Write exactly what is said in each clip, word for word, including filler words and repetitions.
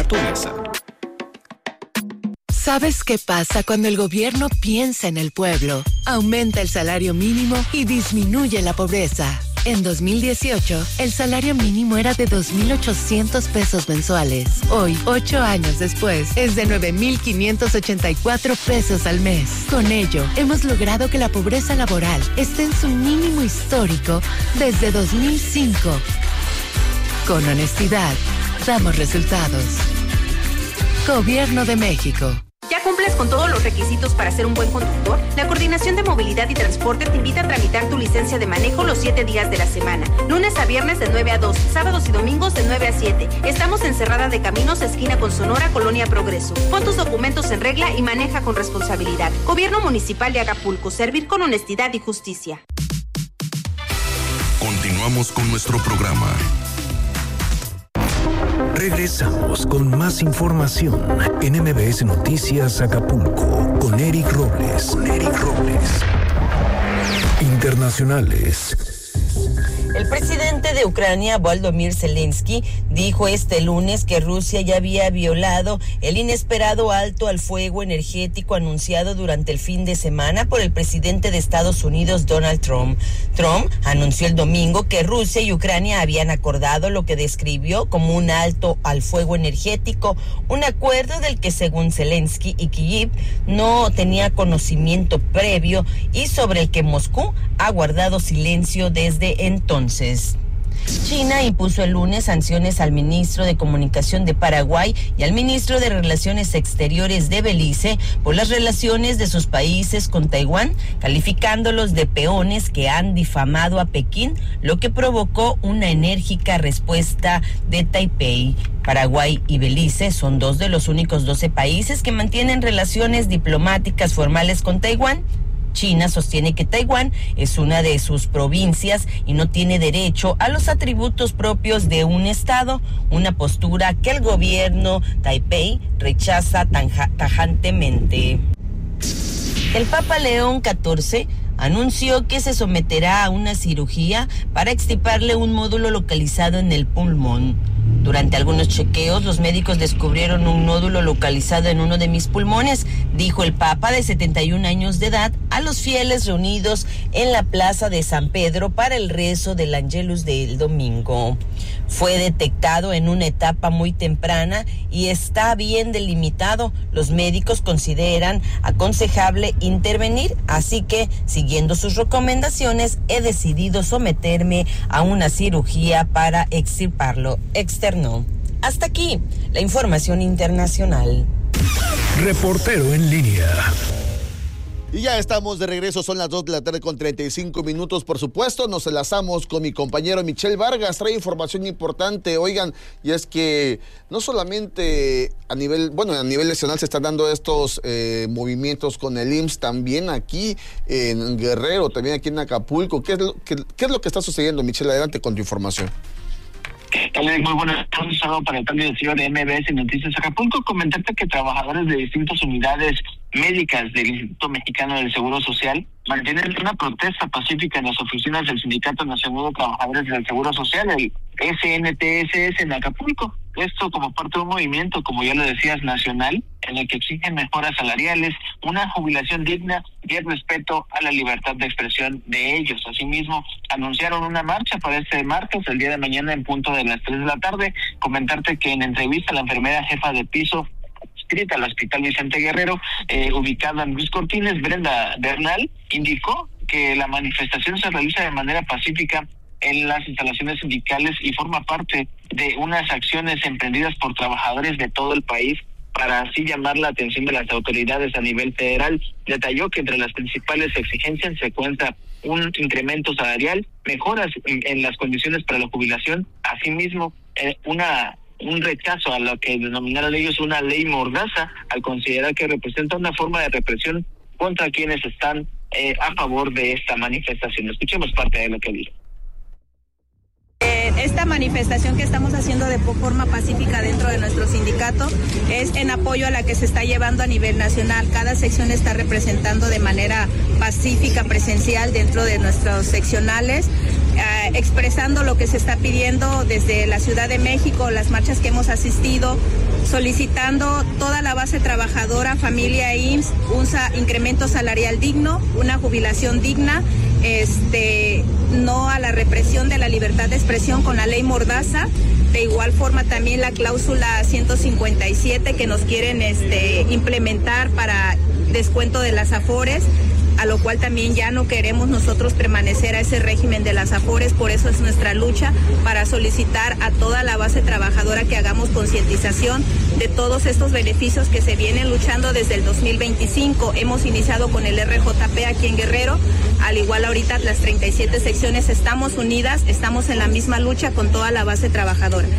tu mesa. ¿Sabes qué pasa cuando el gobierno piensa en el pueblo? Aumenta el salario mínimo y disminuye la pobreza. En dos mil dieciocho, el salario mínimo era de dos mil ochocientos pesos mensuales. Hoy, ocho años después, es de nueve mil quinientos ochenta y cuatro pesos al mes. Con ello, hemos logrado que la pobreza laboral esté en su mínimo histórico desde dos mil cinco. Con honestidad, damos resultados. Gobierno de México. ¿Ya cumples con todos los requisitos para ser un buen conductor? La Coordinación de Movilidad y Transporte te invita a tramitar tu licencia de manejo los siete días de la semana. Lunes a viernes de nueve a dos, sábados y domingos de nueve a siete. Estamos en Cerrada de Caminos, esquina con Sonora, Colonia Progreso. Pon tus documentos en regla y maneja con responsabilidad. Gobierno Municipal de Acapulco. Servir con honestidad y justicia. Continuamos con nuestro programa. Regresamos con más información en M B S Noticias Acapulco con Eric Robles. Con Eric Robles. Internacionales. El presidente de Ucrania, Volodymyr Zelensky, dijo este lunes que Rusia ya había violado el inesperado alto al fuego energético anunciado durante el fin de semana por el presidente de Estados Unidos, Donald Trump. Trump anunció el domingo que Rusia y Ucrania habían acordado lo que describió como un alto al fuego energético, un acuerdo del que, según Zelensky y Kyiv, no tenía conocimiento previo y sobre el que Moscú ha guardado silencio desde entonces. China impuso el lunes sanciones al ministro de Comunicación de Paraguay y al ministro de Relaciones Exteriores de Belice por las relaciones de sus países con Taiwán, calificándolos de peones que han difamado a Pekín, lo que provocó una enérgica respuesta de Taipei. Paraguay y Belice son dos de los únicos doce países que mantienen relaciones diplomáticas formales con Taiwán. China sostiene que Taiwán es una de sus provincias y no tiene derecho a los atributos propios de un estado, una postura que el gobierno Taipei rechaza tanja- tajantemente. El Papa León catorce anunció que se someterá a una cirugía para extirparle un nódulo localizado en el pulmón. Durante algunos chequeos, los médicos descubrieron un nódulo localizado en uno de mis pulmones, dijo el Papa de setenta y un años de edad a los fieles reunidos en la plaza de San Pedro para el rezo del Angelus del domingo. Fue detectado en una etapa muy temprana y está bien delimitado. Los médicos consideran aconsejable intervenir, así que, siguiendo sus recomendaciones, he decidido someterme a una cirugía para extirparlo, externó. Hasta aquí, la información internacional. Reportero en línea. Y ya estamos de regreso, son las dos de la tarde con treinta y cinco minutos. Por supuesto, nos enlazamos con mi compañero Michelle Vargas, trae información importante. Oigan, y es que no solamente a nivel, bueno, a nivel nacional se están dando estos eh, movimientos con el I M S S, también aquí en Guerrero, también aquí en Acapulco. ¿Qué es lo, qué, qué es lo que está sucediendo, Michelle? Adelante con tu información. Muy buenas tardes, un saludo para el cambio de ciudad de M B S Noticias Acapulco. Comentarte que trabajadores de distintas unidades médicas del Instituto Mexicano del Seguro Social mantienen una protesta pacífica en las oficinas del Sindicato Nacional de Trabajadores del Seguro Social, el S N T S S, en Acapulco. Esto como parte de un movimiento, como ya lo decías, nacional, en el que exigen mejoras salariales, una jubilación digna y el respeto a la libertad de expresión de ellos. Asimismo, anunciaron una marcha para este martes, el día de mañana, en punto de las tres de la tarde. Comentarte que en entrevista la enfermera jefa de piso adscrita al Hospital Vicente Guerrero, eh, ubicada en Luis Cortines, Brenda Bernal, indicó que la manifestación se realiza de manera pacífica en las instalaciones sindicales y forma parte de unas acciones emprendidas por trabajadores de todo el país para así llamar la atención de las autoridades a nivel federal. Detalló que entre las principales exigencias se cuenta un incremento salarial, mejoras en, en las condiciones para la jubilación, asimismo eh, una un rechazo a lo que denominaron ellos una ley mordaza, al considerar que representa una forma de represión contra quienes están eh, a favor de esta manifestación. Escuchemos parte de lo que dijo. Esta manifestación que estamos haciendo de forma pacífica dentro de nuestro sindicato es en apoyo a la que se está llevando a nivel nacional. Cada sección está representando de manera pacífica, presencial dentro de nuestros seccionales eh, expresando lo que se está pidiendo desde la Ciudad de México, las marchas que hemos asistido, solicitando toda la base trabajadora, familia e I M S S, un sa- incremento salarial digno, una jubilación digna, este, no a la represión de la libertad de expresión con la ley Mordaza. De igual forma también la cláusula ciento cincuenta y siete que nos quieren este, implementar para descuento de las afores, a lo cual también ya no queremos nosotros permanecer a ese régimen de las afores. Por eso es nuestra lucha para solicitar a toda la base trabajadora que hagamos concientización de todos estos beneficios que se vienen luchando desde el dos mil veinticinco. Hemos iniciado con el R J P aquí en Guerrero, al igual ahorita las treinta y siete secciones estamos unidas, estamos en la misma lucha con toda la base trabajadora.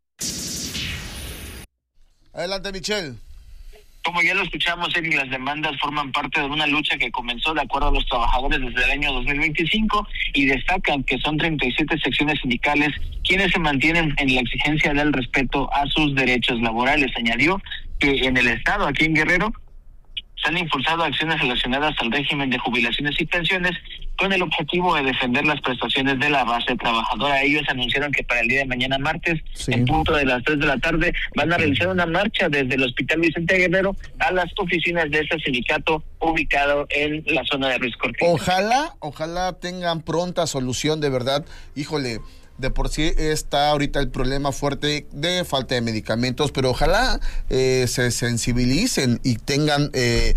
Adelante, Michelle. Como ya lo escuchamos, Eric, las demandas forman parte de una lucha que comenzó de acuerdo a los trabajadores desde el año dos mil veinticinco y destacan que son treinta y siete secciones sindicales quienes se mantienen en la exigencia del respeto a sus derechos laborales. Añadió que en el estado, aquí en Guerrero, se han impulsado acciones relacionadas al régimen de jubilaciones y pensiones con el objetivo de defender las prestaciones de la base trabajadora. Ellos anunciaron que para el día de mañana martes, sí, en punto de las tres de la tarde, van a realizar una marcha desde el Hospital Vicente Guerrero a las oficinas de este sindicato ubicado en la zona de Ruiz Cortines. Ojalá, ojalá tengan pronta solución, de verdad. Híjole, de por sí está ahorita el problema fuerte de falta de medicamentos, pero ojalá eh, se sensibilicen y tengan, eh,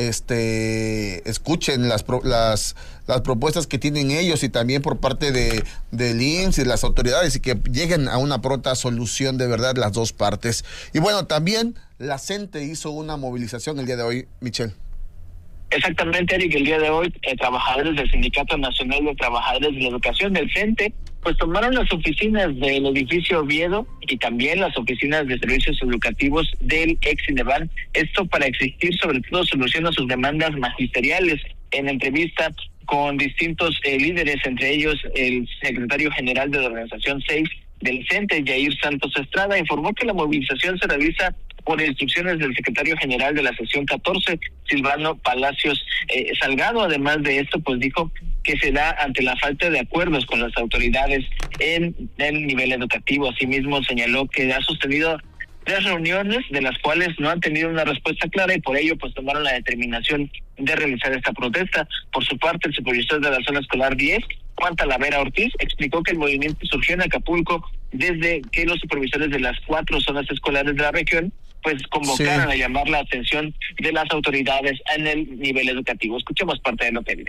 este, escuchen las, pro, las las propuestas que tienen ellos y también por parte de del I M S S y las autoridades, y que lleguen a una pronta solución de verdad las dos partes. Y bueno, también la CENTE hizo una movilización el día de hoy, Michelle. Exactamente, Eric, el día de hoy, eh, trabajadores del Sindicato Nacional de Trabajadores de la Educación del CENTE, pues tomaron las oficinas del edificio Oviedo y también las oficinas de servicios educativos del ex INEVAN, esto para exigir sobre todo solución a sus demandas magisteriales. En entrevista con distintos eh, líderes, entre ellos el secretario general de la organización seis del CENTE, Yair Santos Estrada, informó que la movilización se realiza por instrucciones del secretario general de la sección catorce, Silvano Palacios eh, Salgado. Además de esto, pues dijo que se da ante la falta de acuerdos con las autoridades en el nivel educativo. Asimismo, señaló que ha sostenido tres reuniones, de las cuales no han tenido una respuesta clara, y por ello pues tomaron la determinación de realizar esta protesta. Por su parte, el supervisor de la zona escolar diez, Juan Talavera Ortiz, explicó que el movimiento surgió en Acapulco desde que los supervisores de las cuatro zonas escolares de la región pues convocaron sí. a llamar la atención de las autoridades en el nivel educativo. Escuchemos parte de lo que dice.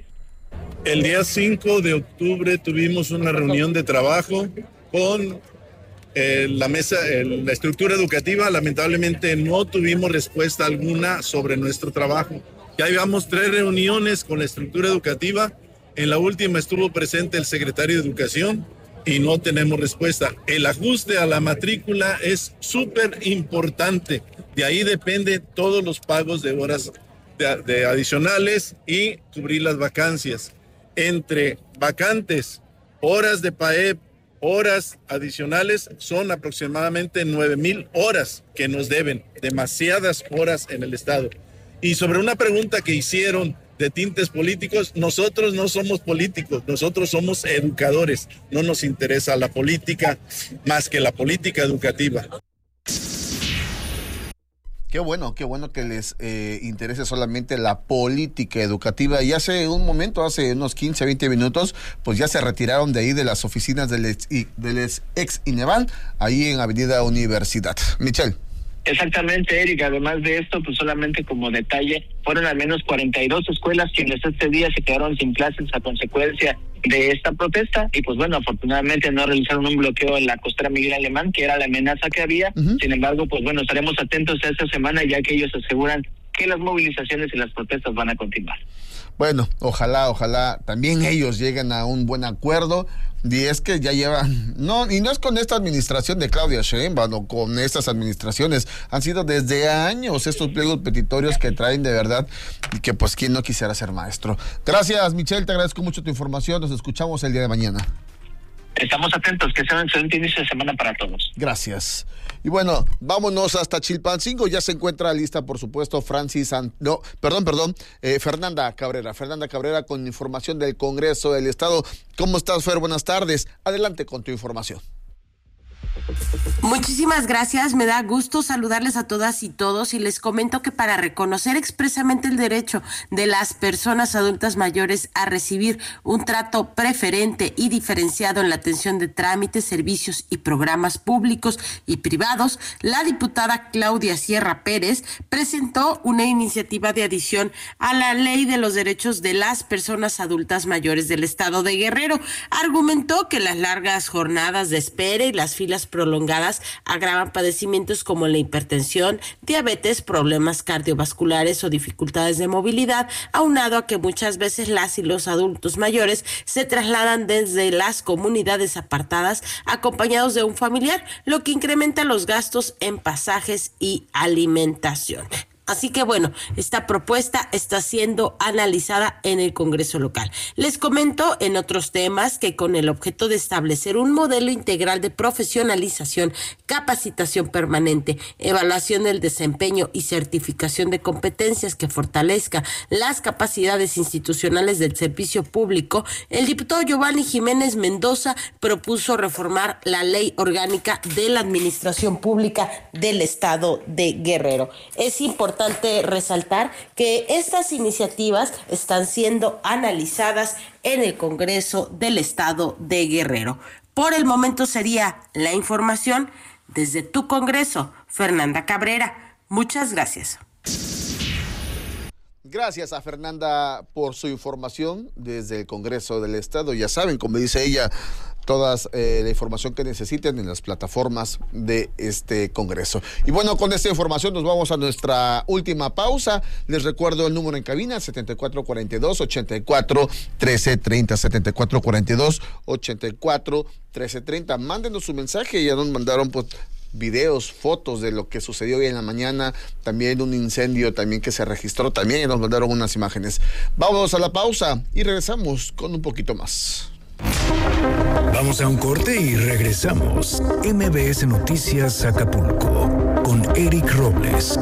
El día cinco de octubre tuvimos una reunión de trabajo con eh, la mesa, eh, la estructura educativa. Lamentablemente no tuvimos respuesta alguna sobre nuestro trabajo. Ya llevamos tres reuniones con la estructura educativa. En la última estuvo presente el secretario de Educación y no tenemos respuesta. El ajuste a la matrícula es súper importante. De ahí depende todos los pagos de horas de, de adicionales y cubrir las vacancias. Entre vacantes, horas de P A E P, horas adicionales, son aproximadamente nueve mil horas que nos deben. Demasiadas horas en el Estado. Y sobre una pregunta que hicieron de tintes políticos, nosotros no somos políticos, nosotros somos educadores. No nos interesa la política más que la política educativa. Qué bueno, qué bueno que les eh, interese solamente la política educativa. Y hace un momento, hace unos quince, veinte minutos, pues ya se retiraron de ahí de las oficinas del ex, del ex INEVAN, ahí en Avenida Universidad. Michelle. Exactamente, Eric. Además de esto, pues solamente como detalle, fueron al menos cuarenta y dos escuelas quienes este día se quedaron sin clases a consecuencia de esta protesta, y pues bueno, afortunadamente no realizaron un bloqueo en la costera Miguel Alemán, que era la amenaza que había. Uh-huh. Sin embargo, pues bueno, estaremos atentos a esta semana, ya que ellos aseguran que las movilizaciones y las protestas van a continuar. Bueno, ojalá, ojalá también ellos lleguen a un buen acuerdo. Y es que ya llevan, no, y no es con esta administración de Claudia Sheinbaum o con estas administraciones, han sido desde años estos pliegos petitorios que traen de verdad, y que pues quién no quisiera ser maestro. Gracias, Michelle, te agradezco mucho tu información, nos escuchamos el día de mañana. Estamos atentos, que sea un excelente inicio de semana para todos. Gracias. Y bueno, vámonos hasta Chilpancingo. Ya se encuentra lista, por supuesto, Francis, An- no, perdón, perdón, eh, Fernanda Cabrera. Fernanda Cabrera con información del Congreso del Estado. ¿Cómo estás, Fer? Buenas tardes. Adelante con tu información. Muchísimas gracias, me da gusto saludarles a todas y todos y les comento que para reconocer expresamente el derecho de las personas adultas mayores a recibir un trato preferente y diferenciado en la atención de trámites, servicios y programas públicos y privados, la diputada Claudia Sierra Pérez presentó una iniciativa de adición a la Ley de los Derechos de las Personas Adultas Mayores del Estado de Guerrero. Argumentó que las largas jornadas de espera y las filas prolongadas agravan padecimientos como la hipertensión, diabetes, problemas cardiovasculares o dificultades de movilidad, aunado a que muchas veces las y los adultos mayores se trasladan desde las comunidades apartadas acompañados de un familiar, lo que incrementa los gastos en pasajes y alimentación. Así que bueno, esta propuesta está siendo analizada en el Congreso local. Les comento en otros temas que con el objeto de establecer un modelo integral de profesionalización, capacitación permanente, evaluación del desempeño y certificación de competencias que fortalezca las capacidades institucionales del servicio público, el diputado Giovanni Jiménez Mendoza propuso reformar la Ley Orgánica de la Administración Pública del Estado de Guerrero. Es importante importante resaltar que estas iniciativas están siendo analizadas en el Congreso del Estado de Guerrero. Por el momento sería la información desde tu Congreso, Fernanda Cabrera. Muchas gracias. Gracias a Fernanda por su información desde el Congreso del Estado. Ya saben, como dice ella, toda eh, la información que necesiten en las plataformas de este Congreso. Y bueno, con esta información nos vamos a nuestra última pausa. Les recuerdo el número en cabina, setenta y cuatro cuarenta y dos, ochenta y cuatro, trece treinta, setenta y cuatro cuarenta y dos, ochenta y cuatro, trece treinta. Mándenos su mensaje, ya nos mandaron pues videos, fotos de lo que sucedió hoy en la mañana, también un incendio también que se registró, también y nos mandaron unas imágenes. Vamos a la pausa y regresamos con un poquito más. Vamos a un corte y regresamos. M B S Noticias Acapulco con Eric Robles.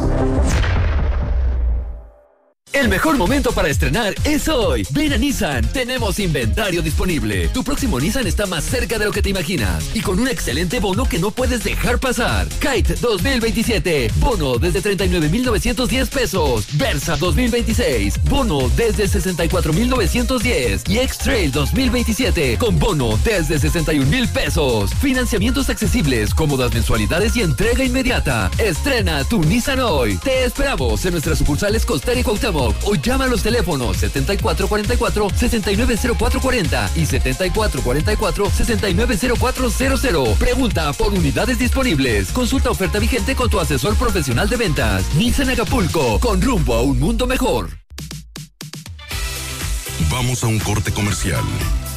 El mejor momento para estrenar es hoy. Ven a Nissan, tenemos inventario disponible. Tu próximo Nissan está más cerca de lo que te imaginas y con un excelente bono que no puedes dejar pasar. Kite dos mil veintisiete, bono desde treinta y nueve mil novecientos diez pesos. Versa dos mil veintiséis, bono desde sesenta y cuatro mil novecientos diez. Y X-Trail dos mil veintisiete, con bono desde sesenta y un mil pesos. Financiamientos accesibles, cómodas mensualidades y entrega inmediata. Estrena tu Nissan hoy. Te esperamos en nuestras sucursales Costera y Cuauhtémoc. O llama a los teléfonos setenta y cuatro cuarenta y cuatro, sesenta y nueve cero cuatro cuarenta y setenta y cuatro cuarenta y cuatro, sesenta y nueve cero cuatro cero cero. Pregunta por unidades disponibles. Consulta oferta vigente con tu asesor profesional de ventas. Nissan Acapulco, con rumbo a un mundo mejor. Vamos a un corte comercial.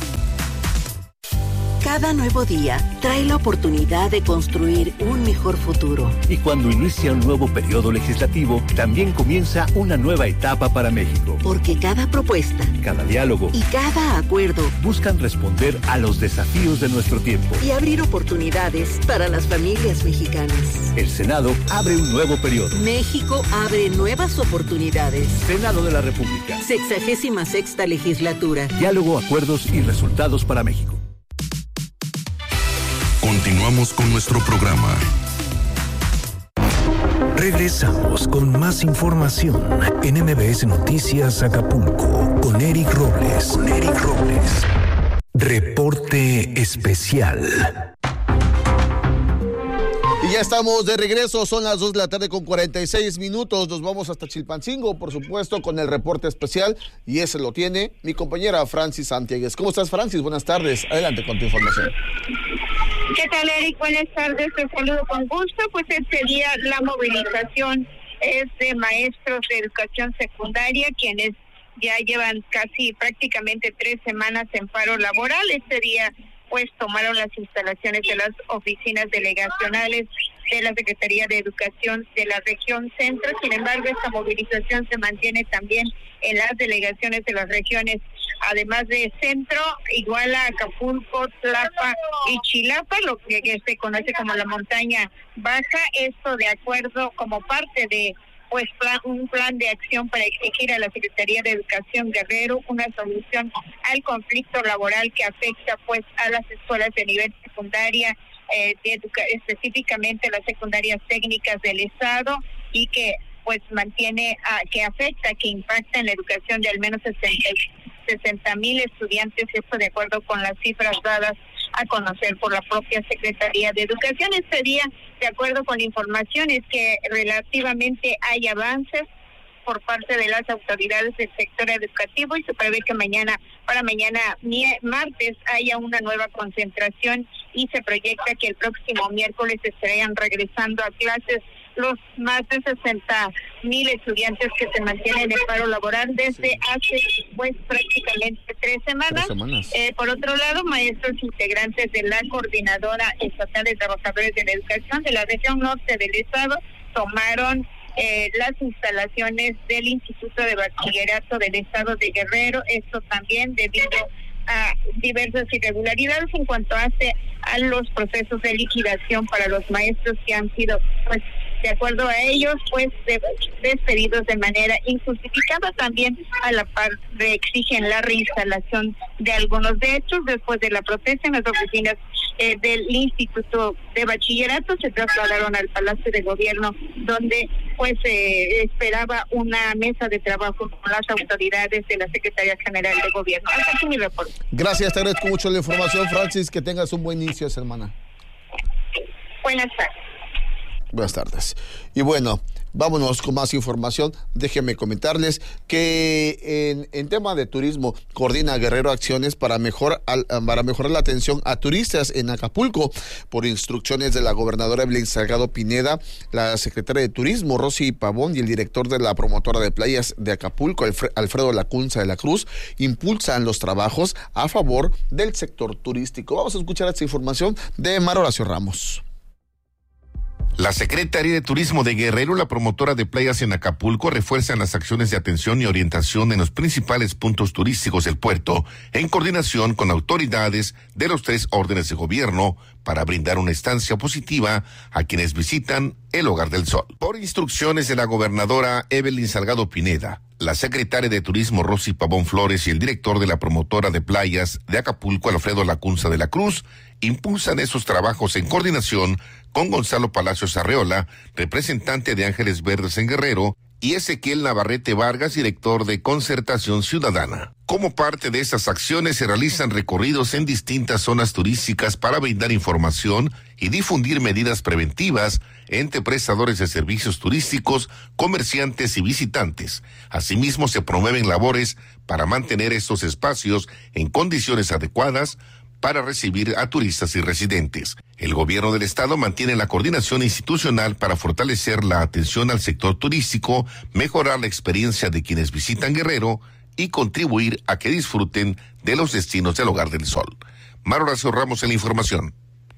Cada nuevo día trae la oportunidad de construir un mejor futuro. Y cuando inicia un nuevo periodo legislativo, también comienza una nueva etapa para México. Porque cada propuesta, cada diálogo y cada acuerdo buscan responder a los desafíos de nuestro tiempo y abrir oportunidades para las familias mexicanas. El Senado abre un nuevo periodo. México abre nuevas oportunidades. Senado de la República. Sexagésima sexta legislatura. Diálogo, acuerdos y resultados para México. Continuamos con nuestro programa. Regresamos con más información en M B S Noticias Acapulco con Eric Robles. Con Eric Robles. Reporte especial. Y ya estamos de regreso, son las dos de la tarde con cuarenta y seis minutos. Nos vamos hasta Chilpancingo, por supuesto, con el reporte especial. Y ese lo tiene mi compañera Francis Santiagues. ¿Cómo estás, Francis? Buenas tardes. Adelante con tu información. ¿Qué tal, Eric? Buenas tardes, te saludo con gusto. Pues este día la movilización es de maestros de educación secundaria, quienes ya llevan casi prácticamente tres semanas en paro laboral. Este día pues tomaron las instalaciones de las oficinas delegacionales de la Secretaría de Educación de la región centro. Sin embargo, esta movilización se mantiene también en las delegaciones de las regiones además de Centro, Iguala, Acapulco, Tlapa y Chilapa, lo que, que se conoce como la montaña baja. Esto de acuerdo como parte de pues plan, un plan de acción para exigir a la Secretaría de Educación Guerrero una solución al conflicto laboral que afecta pues a las escuelas de nivel secundaria, eh, de educa- específicamente las secundarias técnicas del Estado, y que pues mantiene, a, que afecta, que impacta en la educación de al menos sesenta mil estudiantes, esto de acuerdo con las cifras dadas a conocer por la propia Secretaría de Educación. Este día, de acuerdo con la información, es que relativamente hay avances por parte de las autoridades del sector educativo y se prevé que mañana, para mañana martes, haya una nueva concentración y se proyecta que el próximo miércoles estarían regresando a clases los más de sesenta mil estudiantes que se mantienen en paro laboral desde sí. hace pues prácticamente tres semanas. Tres semanas. Eh, por otro lado, maestros integrantes de la Coordinadora Estatal de Trabajadores de la Educación de la región norte del estado tomaron eh, las instalaciones del Instituto de Bachillerato del Estado de Guerrero, esto también debido a diversas irregularidades en cuanto hace a los procesos de liquidación para los maestros que han sido, pues, de acuerdo a ellos, pues de, despedidos de manera injustificada. También a la par de exigen la reinstalación de algunos de estos. Después de la protesta en las oficinas eh, del Instituto de Bachillerato se trasladaron al Palacio de Gobierno, donde pues eh, esperaba una mesa de trabajo con las autoridades de la Secretaría General de Gobierno. Hasta aquí mi reporte. Gracias, te agradezco mucho la información, Francis, que tengas un buen inicio, hermana. Buenas tardes. Buenas tardes. Y bueno, vámonos con más información. Déjenme comentarles que en, en tema de turismo coordina Guerrero acciones para, mejor, al, para mejorar la atención a turistas en Acapulco. Por instrucciones de la gobernadora Evelyn Salgado Pineda, la secretaria de Turismo Rosy Pavón y el director de la promotora de playas de Acapulco, Alfredo Lacunza de la Cruz, impulsan los trabajos a favor del sector turístico. Vamos a escuchar esta información de Mar Horacio Ramos. La Secretaría de Turismo de Guerrero, la promotora de playas en Acapulco, refuerzan las acciones de atención y orientación en los principales puntos turísticos del puerto, en coordinación con autoridades de los tres órdenes de gobierno, para brindar una estancia positiva a quienes visitan el Hogar del Sol. Por instrucciones de la gobernadora Evelyn Salgado Pineda, la secretaria de Turismo Rosy Pavón Flores y el director de la promotora de playas de Acapulco, Alfredo Lacunza de la Cruz, impulsan esos trabajos en coordinación con Gonzalo Palacios Arreola, representante de Ángeles Verdes en Guerrero, y Ezequiel Navarrete Vargas, director de Concertación Ciudadana. Como parte de estas acciones se realizan recorridos en distintas zonas turísticas para brindar información y difundir medidas preventivas entre prestadores de servicios turísticos, comerciantes y visitantes. Asimismo, se promueven labores para mantener estos espacios en condiciones adecuadas para recibir a turistas y residentes. El gobierno del estado mantiene la coordinación institucional para fortalecer la atención al sector turístico, mejorar la experiencia de quienes visitan Guerrero y contribuir a que disfruten de los destinos del Hogar del Sol. Mar Horacio Ramos en la información.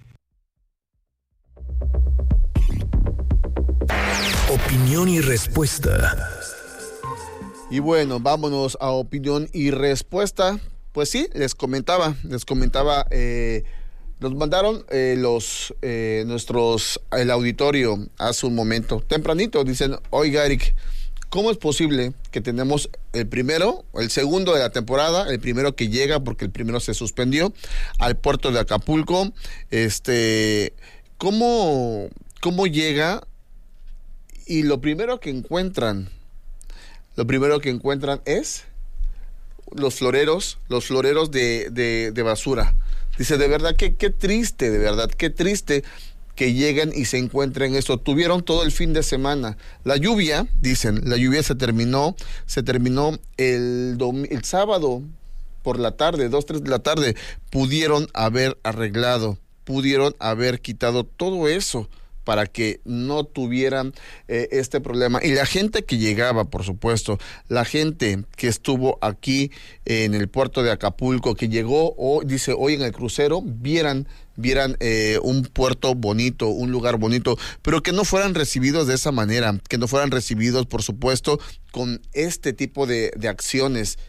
Opinión y respuesta. Y bueno, vámonos a opinión y respuesta. Pues sí, les comentaba, les comentaba, eh, nos mandaron eh, los eh, nuestros, el auditorio hace un momento, tempranito, dicen, oiga Eric, ¿cómo es posible que tenemos el primero, el segundo de la temporada, el primero que llega, porque el primero se suspendió, al puerto de Acapulco? Este, ¿cómo, cómo llega? Y lo primero que encuentran, lo primero que encuentran es los floreros, los floreros de, de, de basura. Dice, de verdad, que qué triste, de verdad, qué triste que lleguen y se encuentren esto. Tuvieron todo el fin de semana. La lluvia, dicen, la lluvia se terminó, se terminó el, dom- el sábado por la tarde, dos, tres de la tarde. Pudieron haber arreglado, pudieron haber quitado todo eso para que no tuvieran eh, este problema. Y la gente que llegaba, por supuesto, la gente que estuvo aquí eh, en el puerto de Acapulco, que llegó, o dice, hoy en el crucero, vieran, vieran eh, un puerto bonito, un lugar bonito, pero que no fueran recibidos de esa manera, que no fueran recibidos, por supuesto, con este tipo de, de acciones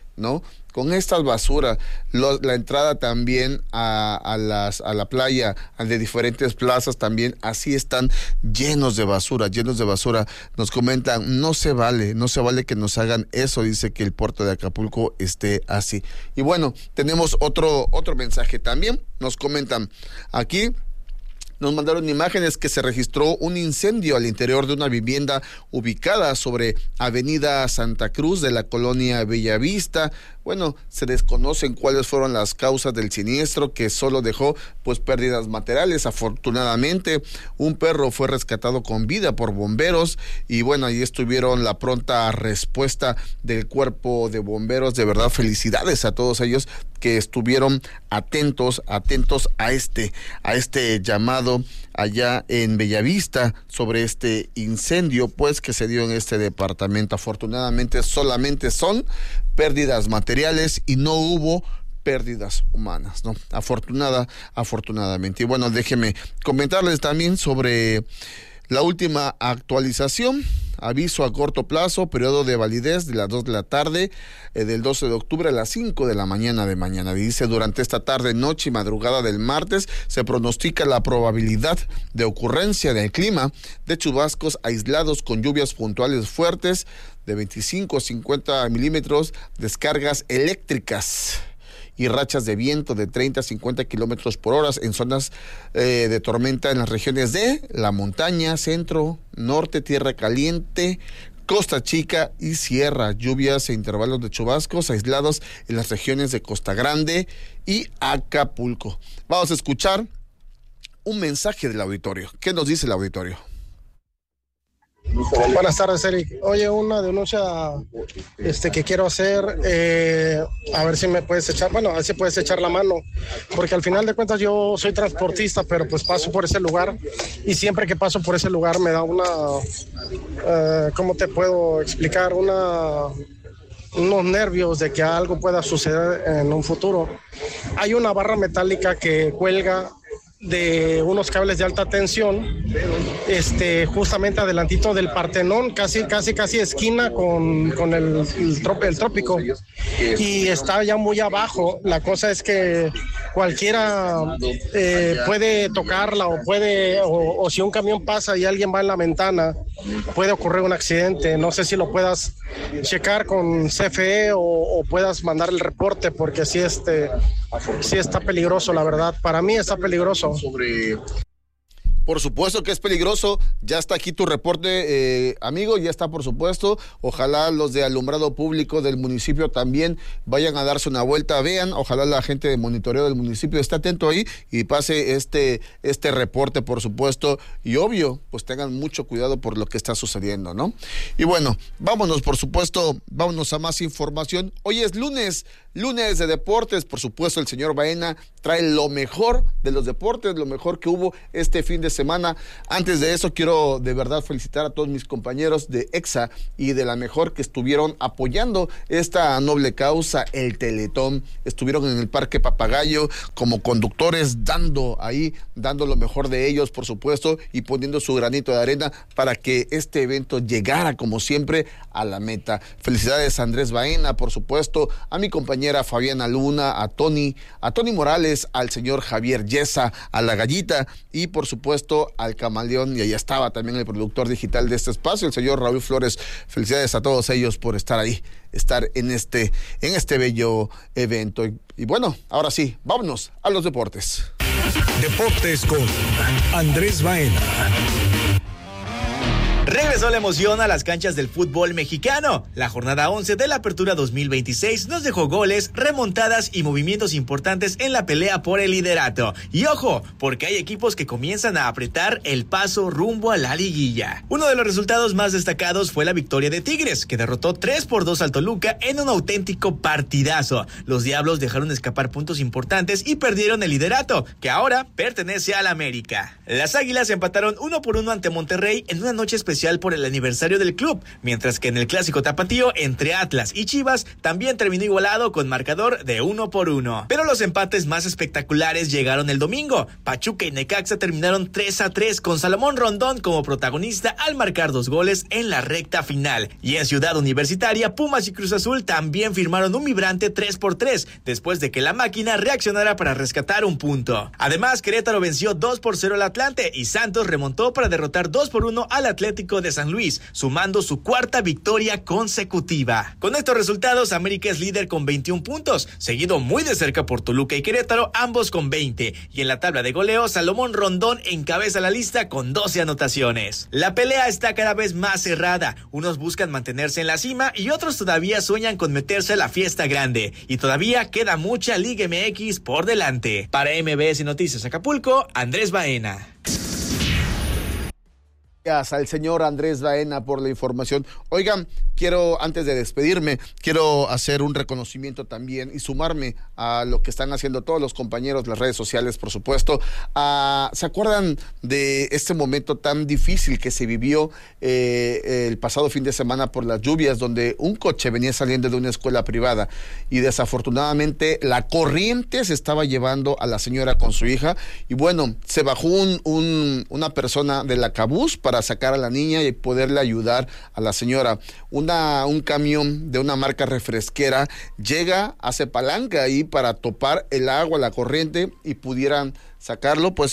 ¿no? Con estas basuras, lo, la entrada también a, a, las, a la playa, a de diferentes plazas también, así están llenos de basura, llenos de basura. Nos comentan, no se vale, no se vale que nos hagan eso, dice que el puerto de Acapulco esté así. Y bueno, tenemos otro, otro mensaje también, nos comentan aquí. Nos mandaron imágenes que se registró un incendio al interior de una vivienda ubicada sobre Avenida Santa Cruz de la colonia Bellavista. Bueno, se desconocen cuáles fueron las causas del siniestro, que solo dejó pues pérdidas materiales. Afortunadamente, un perro fue rescatado con vida por bomberos y bueno, ahí estuvieron la pronta respuesta del cuerpo de bomberos. De verdad, felicidades a todos ellos que estuvieron atentos, atentos a este, a este llamado allá en Bellavista sobre este incendio pues que se dio en este departamento. Afortunadamente solamente son pérdidas materiales y no hubo pérdidas humanas, ¿no? Afortunada, afortunadamente. Y bueno, déjenme comentarles también sobre la última actualización. Aviso a corto plazo, periodo de validez de las dos de la tarde, eh, del doce de octubre a las cinco de la mañana de mañana. Dice, durante esta tarde, noche y madrugada del martes, se pronostica la probabilidad de ocurrencia del clima de chubascos aislados con lluvias puntuales fuertes de veinticinco a cincuenta milímetros, descargas eléctricas y rachas de viento de treinta a cincuenta kilómetros por hora en zonas eh, de tormenta en las regiones de la montaña, centro, norte, tierra caliente, Costa Chica y Sierra. Lluvias e intervalos de chubascos aislados en las regiones de Costa Grande y Acapulco. Vamos a escuchar un mensaje del auditorio. ¿Qué nos dice el auditorio? Buenas tardes, Eric. Oye, una denuncia este, que quiero hacer, eh, a ver si me puedes echar, bueno, a ver si puedes echar la mano, porque al final de cuentas yo soy transportista, pero pues paso por ese lugar y siempre que paso por ese lugar me da una, eh, ¿cómo te puedo explicar? Una... unos nervios de que algo pueda suceder en un futuro. Hay una barra metálica que cuelga de unos cables de alta tensión, este, justamente adelantito del Partenón, casi, casi, casi esquina con, con el, el, trop, el trópico, y está ya muy abajo. La cosa es que cualquiera eh, puede tocarla o puede, o, o si un camión pasa y alguien va en la ventana, puede ocurrir un accidente. No sé si lo puedas checar con C F E o, o puedas mandar el reporte, porque sí, este, sí está peligroso, la verdad. Para mí está peligroso. Sobre... Por supuesto que es peligroso. Ya está aquí tu reporte, eh, amigo, ya está, por supuesto. Ojalá los de alumbrado público del municipio también vayan a darse una vuelta, vean. Ojalá la gente de monitoreo del municipio esté atento ahí y pase este, este reporte, por supuesto. Y obvio, pues tengan mucho cuidado por lo que está sucediendo, ¿no? Y bueno, vámonos, por supuesto, vámonos a más información. Hoy es lunes, lunes de deportes. Por supuesto, el señor Baena trae lo mejor de los deportes, lo mejor que hubo este fin de semana. Antes de eso, quiero de verdad felicitar a todos mis compañeros de EXA y de La Mejor que estuvieron apoyando esta noble causa, el Teletón. Estuvieron en el Parque Papagayo como conductores, dando ahí, dando lo mejor de ellos, por supuesto, y poniendo su granito de arena para que este evento llegara, como siempre, a la meta. Felicidades a Andrés Baena, por supuesto, a mi compañera Fabiana Luna, a Tony, a Tony Morales, al señor Javier Yesa, a La Gallita y, por supuesto, al Camaleón, y ahí estaba también el productor digital de este espacio, el señor Raúl Flores. Felicidades a todos ellos por estar ahí, estar en este, en este bello evento. Y, y bueno, ahora sí, vámonos a los deportes. Deportes con Andrés Baena. Regresó la emoción a las canchas del fútbol mexicano. La jornada once de la Apertura dos mil veintiséis nos dejó goles, remontadas y movimientos importantes en la pelea por el liderato. Y ojo, porque hay equipos que comienzan a apretar el paso rumbo a la liguilla. Uno de los resultados más destacados fue la victoria de Tigres, que derrotó tres por dos al Toluca en un auténtico partidazo. Los Diablos dejaron escapar puntos importantes y perdieron el liderato, que ahora pertenece al América. Las Águilas empataron uno por uno ante Monterrey en una noche especial especial por el aniversario del club, mientras que en el clásico tapatío entre Atlas y Chivas también terminó igualado con marcador de uno por uno. Pero los empates más espectaculares llegaron el domingo. Pachuca y Necaxa terminaron tres a tres con Salomón Rondón como protagonista al marcar dos goles en la recta final. Y en Ciudad Universitaria, Pumas y Cruz Azul también firmaron un vibrante tres por tres después de que la máquina reaccionara para rescatar un punto. Además, Querétaro venció dos por cero al Atlante y Santos remontó para derrotar dos por uno al Atlético de San Luis, sumando su cuarta victoria consecutiva. Con estos resultados, América es líder con veintiún puntos, seguido muy de cerca por Toluca y Querétaro, ambos con veinte. Y en la tabla de goleo, Salomón Rondón encabeza la lista con doce anotaciones. La pelea está cada vez más cerrada. Unos buscan mantenerse en la cima y otros todavía sueñan con meterse a la fiesta grande. Y todavía queda mucha Liga M X por delante. Para M B S Noticias Acapulco, Andrés Baena. Gracias al señor Andrés Baena por la información. Oigan, quiero, antes de despedirme, quiero hacer un reconocimiento también y sumarme a lo que están haciendo todos los compañeros, las redes sociales, por supuesto. Ah, ¿se acuerdan de este momento tan difícil que se vivió eh, el pasado fin de semana por las lluvias, donde un coche venía saliendo de una escuela privada y desafortunadamente la corriente se estaba llevando a la señora con su hija? Y bueno, se bajó un, un, una persona de la Cabús para sacar a la niña y poderle ayudar a la señora. Una, un camión de una marca refresquera llega, hace palanca ahí para topar el agua, la corriente, y pudieran sacarlo. Pues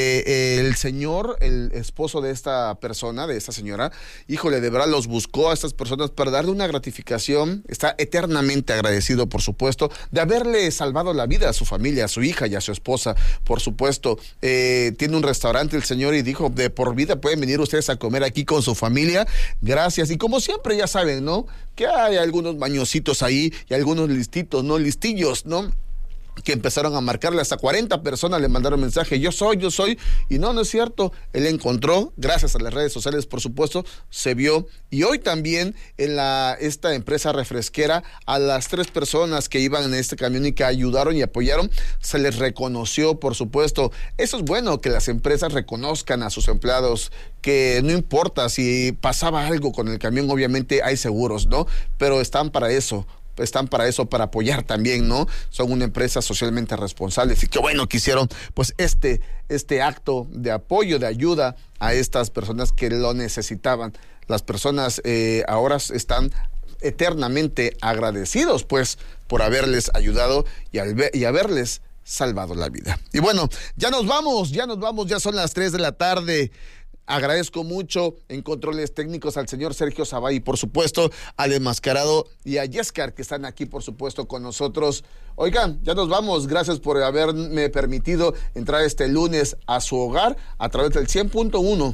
eh, el señor, el esposo de esta persona, de esta señora, híjole, de verdad los buscó a estas personas para darle una gratificación. Está eternamente agradecido, por supuesto, de haberle salvado la vida a su familia, a su hija y a su esposa, por supuesto. Eh, tiene un restaurante el señor y dijo, de por vida pueden venir ustedes a comer aquí con su familia, gracias. Y como siempre, ya saben, ¿no?, que hay algunos mañositos ahí y algunos listitos, ¿no?, listillos, ¿no?, que empezaron a marcarle. Hasta cuarenta personas le mandaron mensaje, yo soy, yo soy, y no, no es cierto. Él encontró, gracias a las redes sociales, por supuesto, se vio. Y hoy también en la esta empresa refresquera, a las tres personas que iban en este camión y que ayudaron y apoyaron, se les reconoció, por supuesto. Eso es bueno, que las empresas reconozcan a sus empleados, que no importa si pasaba algo con el camión, obviamente hay seguros, ¿no?, pero están para eso. Están para eso, para apoyar también, ¿no? Son una empresa socialmente responsable. Y qué bueno que hicieron, pues, este, este acto de apoyo, de ayuda a estas personas que lo necesitaban. Las personas eh, ahora están eternamente agradecidos, pues, por haberles ayudado y, al ver, y haberles salvado la vida. Y bueno, ya nos vamos, ya nos vamos, ya son las tres de la tarde. Agradezco mucho en controles técnicos al señor Sergio Zabay, por supuesto, al enmascarado y a Yescar, que están aquí, por supuesto, con nosotros. Oigan, ya nos vamos. Gracias por haberme permitido entrar este lunes a su hogar a través del cien punto uno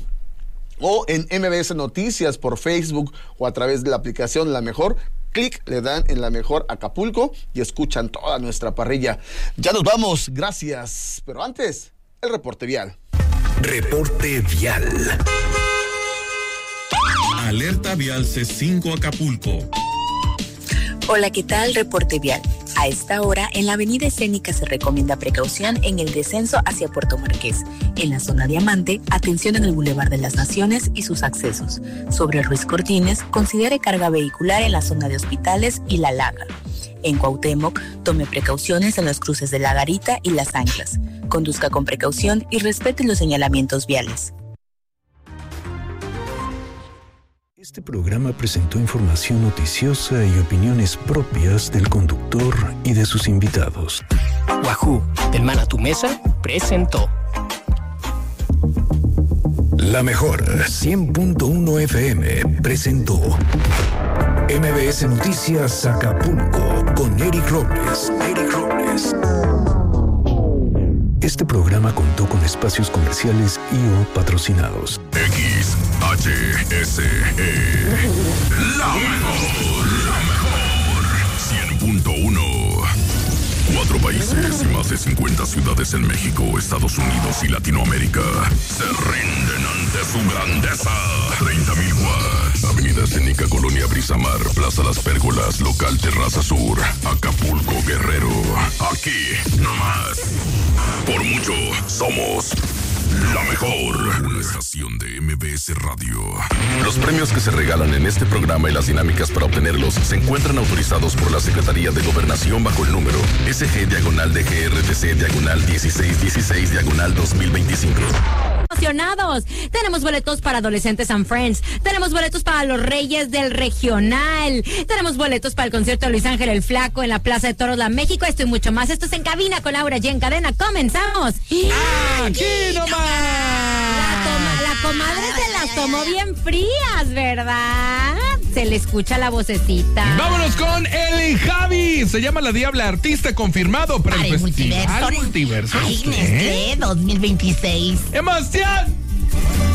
o en M B S Noticias por Facebook o a través de la aplicación La Mejor. Clic, le dan en La Mejor Acapulco y escuchan toda nuestra parrilla. Ya nos vamos. Gracias. Pero antes, el reporte vial. Reporte vial. Alerta vial C cinco Acapulco. Hola, ¿qué tal? Reporte vial. A esta hora, en la avenida Escénica se recomienda precaución en el descenso hacia Puerto Marqués. En la zona Diamante, atención en el Boulevard de las Naciones y sus accesos. Sobre Ruiz Cortines, considere carga vehicular en la zona de Hospitales y La Laga. En Cuauhtémoc, tome precauciones en los cruces de La Garita y Las Anclas. Conduzca con precaución y respete los señalamientos viales. Este programa presentó información noticiosa y opiniones propias del conductor y de sus invitados. Wahoo, del Man a tu Mesa, presentó. La Mejor cien punto uno F M presentó M B S Noticias Acapulco con Eric Robles. Eric Robles. Este programa contó con espacios comerciales y o patrocinados. X H S E. La mejor. La mejor. cien punto uno. Cuatro países y más de cincuenta ciudades en México, Estados Unidos y Latinoamérica se rinden ante su grandeza. treinta mil watts. Avenida Escénica, Colonia Brisamar, Plaza Las Pérgolas, Local Terraza Sur, Acapulco, Guerrero. Aquí, nomás. Por mucho, somos La mejor. Una estación de M B S Radio. Los premios que se regalan en este programa y las dinámicas para obtenerlos se encuentran autorizados por la Secretaría de Gobernación bajo el número S G diagonal de G R T C diagonal dieciséis dieciséis diagonal dos mil veinticinco. Emocionados. Tenemos boletos para Adolescentes and Friends. Tenemos boletos para los Reyes del Regional. Tenemos boletos para el concierto de Luis Ángel el Flaco en la Plaza de Toros La México. Esto y mucho más. Esto es En Cabina con Laura G. En cadena. Comenzamos. ¡Aquí nomás! La, toma, la comadre se las tomó bien frías, ¿verdad? Se le escucha la vocecita. Vámonos con el Javi. Se llama La Diabla, artista confirmado para, para el, el Festival Multiverso. Multiverso. Ay, Nestlé dos mil veintiséis. ¡Emoción!